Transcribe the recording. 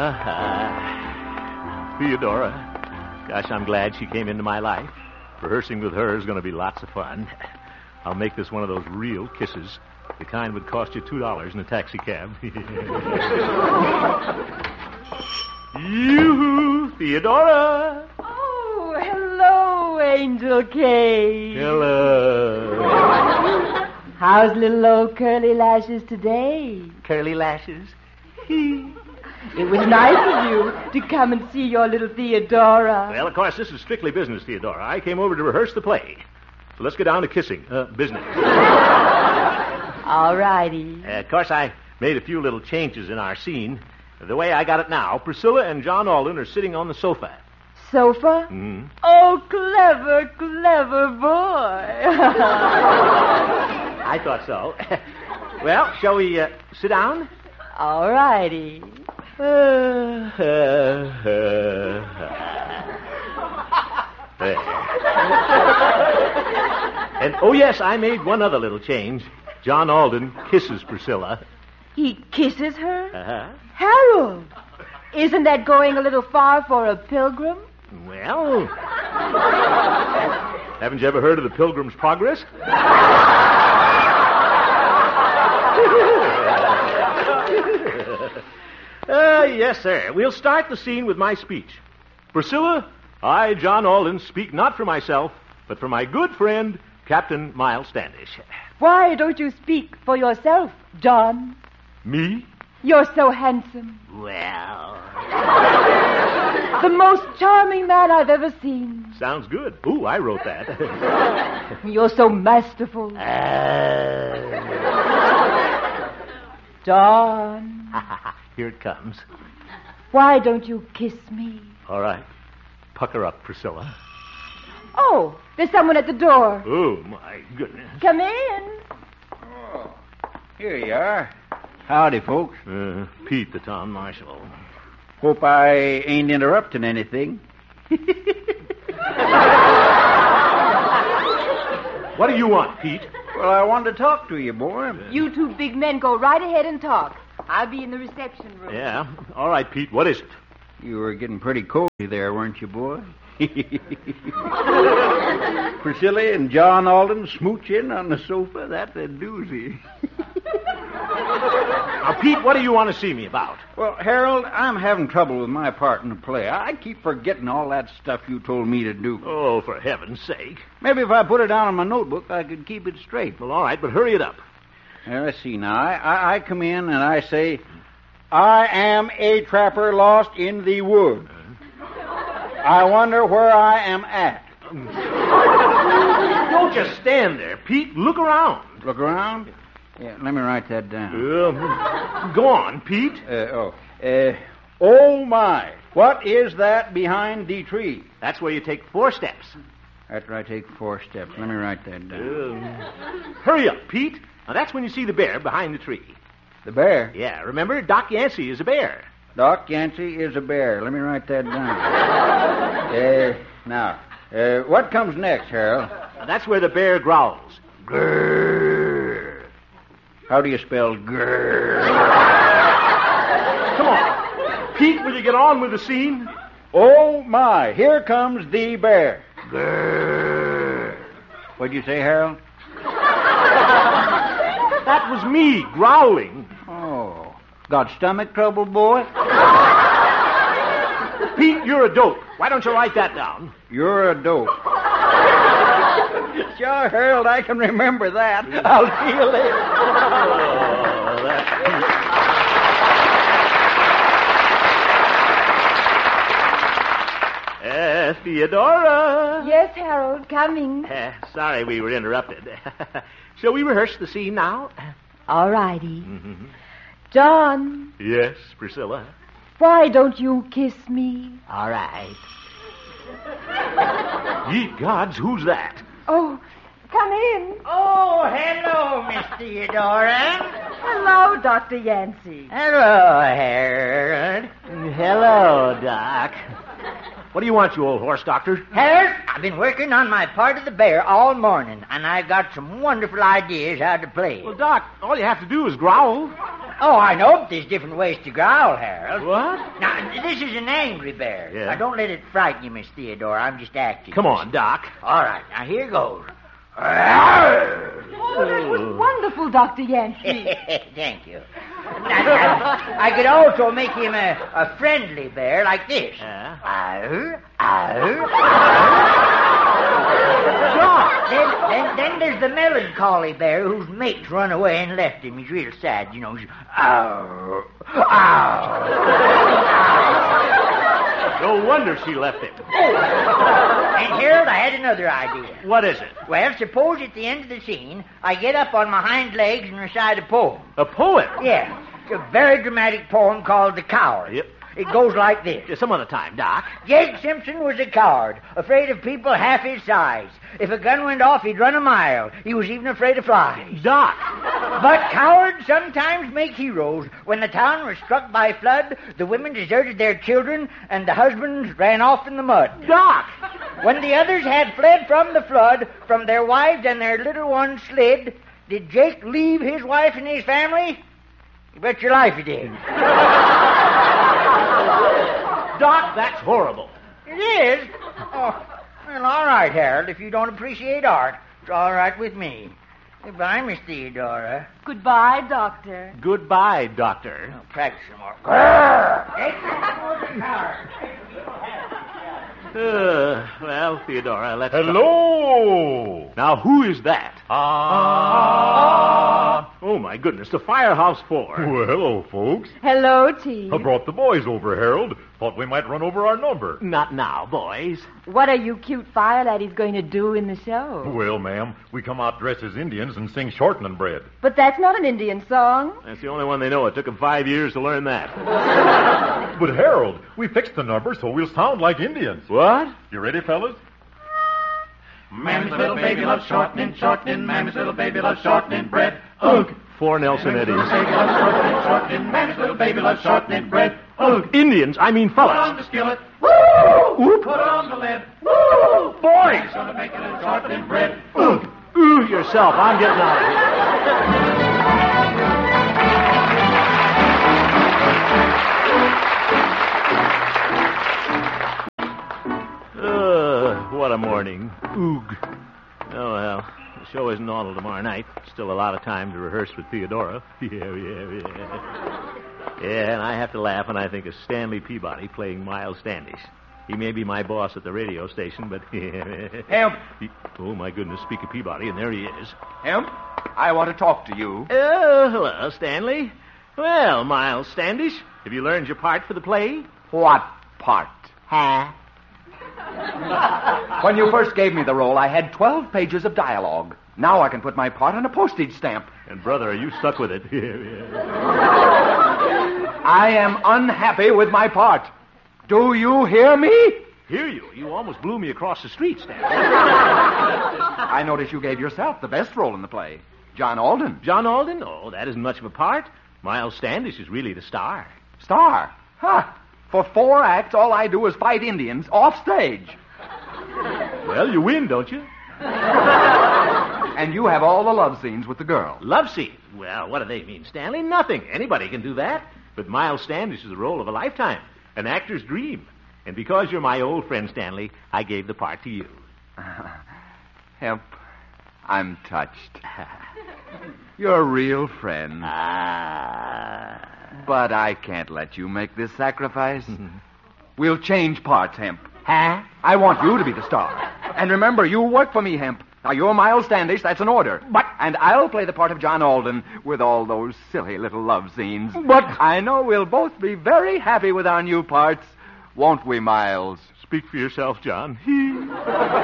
Theodora. Gosh, I'm glad she came into my life. Rehearsing with her is going to be lots of fun. I'll make this one of those real kisses. The kind would cost you $2 in a taxi cab. Yoo-hoo, Theodora. Oh, hello, Angel Kate. Hello. How's little old Curly Lashes today? Curly lashes? It was nice of you to come and see your little Theodora. Well, of course, this is strictly business, Theodora. I came over to rehearse the play. So let's get down to kissing. Business. All righty. Of course, I made a few little changes in our scene. The way I got it now, Priscilla and John Alden are sitting on the sofa. Sofa? Mm-hmm. Oh, clever, clever boy. I thought so. Well, shall we sit down? All righty. And, oh, yes, I made one other little change. John Alden kisses Priscilla. He kisses her? Uh-huh. Harold, isn't that going a little far for a pilgrim? Well, haven't you ever heard of the Pilgrim's Progress? Yes, sir. We'll start the scene with my speech. Priscilla, I, John Alden, speak not for myself, but for my good friend, Captain Miles Standish. Why don't you speak for yourself, John? Me? You're so handsome. Well. The most charming man I've ever seen. Sounds good. Ooh, I wrote that. You're so masterful. John. Here it comes. Why don't you kiss me? All right. Pucker up, Priscilla. Oh, there's someone at the door. Oh, my goodness. Come in. Oh, here you are. Howdy, folks. Pete, the town marshal. Hope I ain't interrupting anything. What do you want, Pete? Well, I wanted to talk to you, boy. You two big men go right ahead and talk. I'll be in the reception room. Yeah. All right, Pete. What is it? You were getting pretty cozy there, weren't you, boy? Priscilla and John Alden smooching on the sofa. That's a doozy. Now, Pete, what do you want to see me about? Well, Harold, I'm having trouble with my part in the play. I keep forgetting all that stuff you told me to do. Oh, for heaven's sake. Maybe if I put it down in my notebook, I could keep it straight. Well, all right, but hurry it up. Now, let's see now. I come in and I say, I am a trapper lost in the wood. I wonder where I am at. Don't just stand there, Pete. Look around. Look around? Yeah, let me write that down. Go on, Pete. Oh, my. What is that behind the tree? That's where you take 4 steps. After I take 4 steps. Let me write that down. Hurry up, Pete. Now, that's when you see the bear behind the tree. The bear? Yeah, remember? Doc Yancey is a bear. Doc Yancey is a bear. Let me write that down. Now, what comes next, Harold? Now, that's where the bear growls. Grrr. How do you spell grrr? Come on. Pete, will you get on with the scene? Oh, my. Here comes the bear. Grrr. What'd you say, Harold? That was me growling. Oh. Got stomach trouble, boy? Pete, you're a dope. Why don't you write that down? You're a dope. Sure, Harold, I can remember that. I'll see you later. Oh, that's Pete. Theodora. Yes, Harold, coming. Sorry we were interrupted. Shall we rehearse the scene now? All righty. Mm-hmm. John. Yes, Priscilla. Why don't you kiss me? All right. Ye gods, who's that? Oh, come in. Oh, hello, Miss Theodora. Hello, Dr. Yancey. Hello, Harold. Hello, Doc. What do you want, you old horse doctor? Harold, I've been working on my part of the bear all morning, and I've got some wonderful ideas how to play. Well, Doc, all you have to do is growl. Oh, I know there's different ways to growl, Harold. What? Now, this is an angry bear. Yeah. Now, don't let it frighten you, Miss Theodora. I'm just acting. Come on, Doc. All right, now here goes. Oh, that was wonderful, Dr. Yancey. Thank you. I could also make him a friendly bear like this. Yeah. Then there's the melancholy bear whose mates run away and left him. He's real sad, you know. He's, ow, ow. No wonder she left him. And Harold, I had another idea. What is it? Well, suppose at the end of the scene, I get up on my hind legs and recite a poem. A poem? Yeah, it's a very dramatic poem called The Coward. Yep. It goes like this. Some other time, Doc. Jake Simpson was a coward, afraid of people half his size. If a gun went off, he'd run a mile. He was even afraid of flies. Doc. But cowards sometimes make heroes. When the town was struck by flood, the women deserted their children, and the husbands ran off in the mud. Doc. When the others had fled from the flood, from their wives and their little ones slid, did Jake leave his wife and his family? You bet your life he did. Doc, that's horrible. It is? Oh, well, all right, Harold. If you don't appreciate art, it's all right with me. Goodbye, Miss Theodora. Goodbye, Doctor. Goodbye, Doctor. I'll practice some more. Well, Theodora, let's... Hello! Now, who is that? Oh, my goodness, the Firehouse 4. Well, hello, folks. Hello, T. I brought the boys over, Harold. Thought we might run over our number. Not now, boys. What are you cute fire laddies going to do in the show? Well, ma'am, we come out dressed as Indians and sing shortening bread. But that's not an Indian song. That's the only one they know. It took them 5 years to learn that. But, Harold, we fixed the number so we'll sound like Indians. What? You ready, fellas? Mammy's little baby loves shortening, shortening. Mammy's little baby loves shortening bread. Ugh. 4 Nelson Mammy's Eddies. little baby loves shortening, shortening. Mammy's little baby loves shortening bread. Ugh. Indians, I mean Put on fellas. the skillet. Woo! Put on the lid. Boys! He's gonna make it in shortening bread. Ugh. Ooh, yourself. I'm getting out of here. What a morning. Oog. Oh, well. The show isn't on till tomorrow night. Still a lot of time to rehearse with Theodora. Yeah. Yeah, and I have to laugh when I think of Stanley Peabody playing Miles Standish. He may be my boss at the radio station, but... Hemp. Oh, my goodness, speak of Peabody, and there he is. Hemp, I want to talk to you. Oh, hello, Stanley. Well, Miles Standish, have you learned your part for the play? What part? Huh? When you first gave me the role, I had 12 pages of dialogue. Now I can put my part on a postage stamp. And, brother, are you stuck with it? I am unhappy with my part. Do you hear me? Hear you? You almost blew me across the street, Stanley. I notice you gave yourself the best role in the play. John Alden. John Alden? Oh, that isn't much of a part. Miles Standish is really the star. Star. Huh. For 4 acts, all I do is fight Indians off stage. Well, you win, don't you? And you have all the love scenes with the girl. Love scenes? Well, what do they mean, Stanley? Nothing. Anybody can do that. But Miles Standish is the role of a lifetime. An actor's dream. And because you're my old friend, Stanley, I gave the part to you. Hemp, I'm touched. You're a real friend. But I can't let you make this sacrifice. We'll change parts, Hemp. Huh? I want you to be the star. And remember, you work for me, Hemp. Now, you're Miles Standish, that's an order. But... And I'll play the part of John Alden with all those silly little love scenes. But... I know we'll both be very happy with our new parts. Won't we, Miles? Speak for yourself, John.